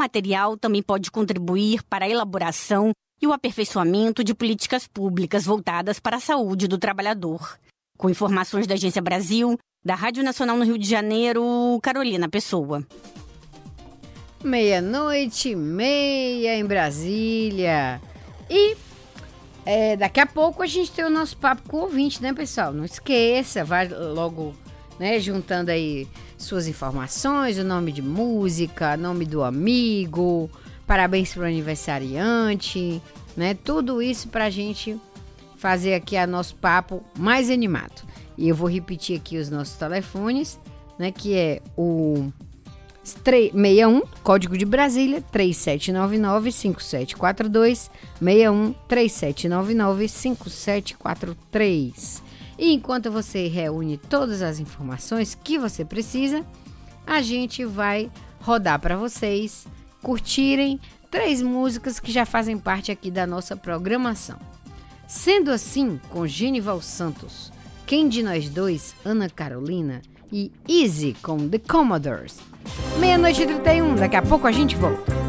material também pode contribuir para a elaboração e o aperfeiçoamento de políticas públicas voltadas para a saúde do trabalhador. Com informações da Agência Brasil, da Rádio Nacional no Rio de Janeiro, Carolina Pessoa. 00:30 em Brasília. E daqui a pouco a gente tem o nosso papo com o ouvinte, né, pessoal? Não esqueça, vai logo, né, juntando aí suas informações, o nome de música, nome do amigo, parabéns para o aniversariante, né? Tudo isso pra gente fazer aqui o nosso papo mais animado. E eu vou repetir aqui os nossos telefones, né, que é o 61, código de Brasília, 3799-5742, 61-3799-5743. E enquanto você reúne todas as informações que você precisa, a gente vai rodar para vocês curtirem 3 músicas que já fazem parte aqui da nossa programação. Sendo assim, com Genival Santos, Quem de Nós Dois, Ana Carolina e Easy com The Commodores. 00:31, daqui a pouco a gente volta.